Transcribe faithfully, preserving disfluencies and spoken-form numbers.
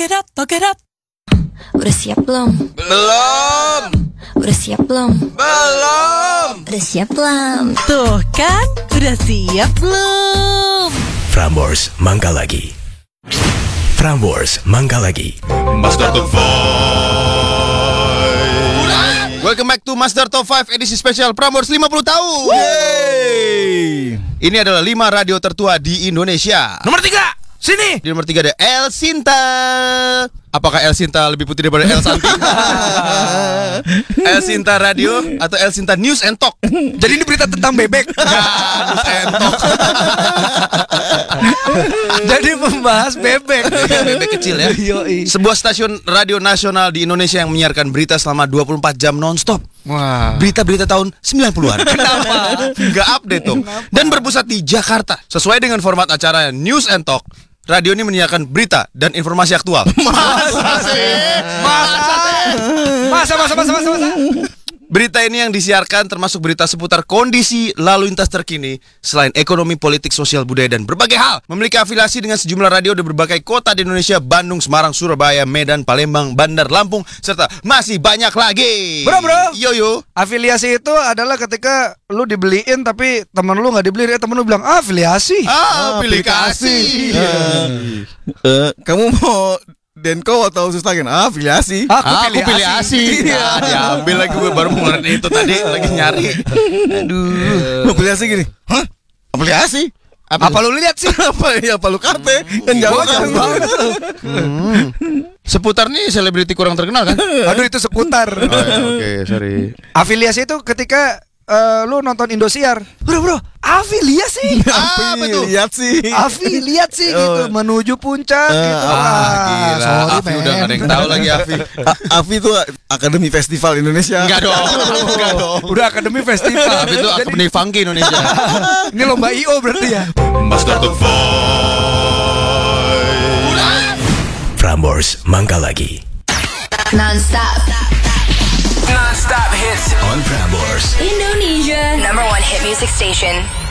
it up, talk it up. Udah siap belum? Belum. Udah siap belum? Belum. Udah siap belum? Tuh kan, udah siap belum? Prambors Mangga Lagi. Prambors Mangga Lagi. Master Top five. Welcome back to Master Top five edisi spesial Prambors lima puluh tahun. Yeay. Ini adalah lima radio tertua di Indonesia. Nomor tiga, sini. Di nomor tiga ada El Sinta. Apakah El Sinta lebih putih daripada El Santi? El Sinta Radio atau El Sinta News and Talk? Jadi ini berita tentang bebek. Ya, News and Talk. Jadi membahas bebek. Bebek kecil ya. Yoi. Sebuah stasiun radio nasional di Indonesia yang menyiarkan berita selama dua puluh empat jam non-stop. Wah. Berita-berita tahun sembilan puluhan. Kenapa? Nggak update dong. Dan berpusat di Jakarta. Sesuai dengan format acara News and Talk, radio ini menyiarkan berita dan informasi aktual. Masa sih? Masa Masa masa masa masa masa. Berita ini yang disiarkan termasuk berita seputar kondisi lalu lintas terkini selain ekonomi, politik, sosial, budaya, dan berbagai hal. Memiliki afiliasi dengan sejumlah radio di berbagai kota di Indonesia: Bandung, Semarang, Surabaya, Medan, Palembang, Bandar, Lampung, serta masih banyak lagi. Bro bro, Yo yo. afiliasi itu adalah ketika lu dibeliin tapi temen lu nggak dibeliin, eh, temen lu bilang ah, afiliasi. Ah, aplikasi. Uh, kamu mau Denko atau Sustagen? Ah, afiliasi. Aku Ah, pilih aku pilih asi. Nah, diambil lagi, gue baru mengeluarin itu tadi, lagi nyari. Aduh. Mau afiliasi gini? Hah? Afiliasi? Apa, apa lu lihat sih? Apa ya? Apa lu karte? Kan jauh Gua jauh banget. Hmm. Seputar nih selebriti kurang terkenal kan? Aduh, itu seputar. Oh, ya, oke, sorry. Afiliasi itu ketika eh, lu nonton Indosiar. Bro bro, afiliasi. Apa tuh? Lihat sih. Afiliasi gitu, menuju puncak gitu. Ah, gila. sorry, Afi men. udah gak ada yang tahu lagi Afi. A- Afi itu Akademi Festival Indonesia. Enggak dong. Enggak dong. Udah akademi festival. Afi itu Jadi, akademi funky Indonesia. ini lomba I O berarti ya. Master Top five. Prambors Mangga Lagi. Non-stop. Non-stop hits On Prambors. Indonesia number one hit music station.